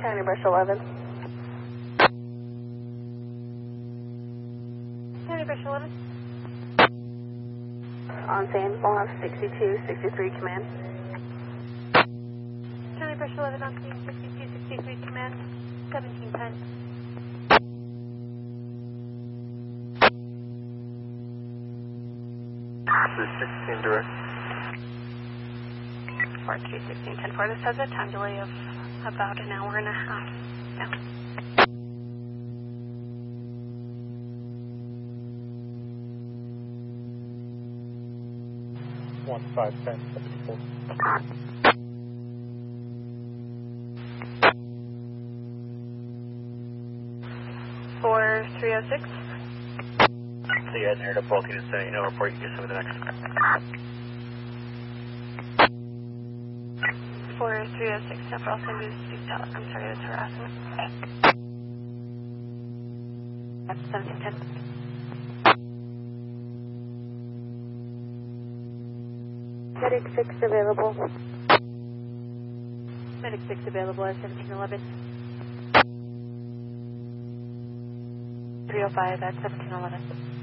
County Brush 11. County Brush 11. On scene, we'll have 6263 command. County Brush 11 on scene, 6263 command, 1710. This is 16 direct. 421610-4. This has a time delay of about an hour and a half. Yeah. One 510 74. 4306. So you guys heard a bulky to say, report you get some of the next. 4306, for also news speak out. I'm sorry, that's harassment. That's 1710. Medic 6 available. Medic 6 available at 1711. 305 at 1711.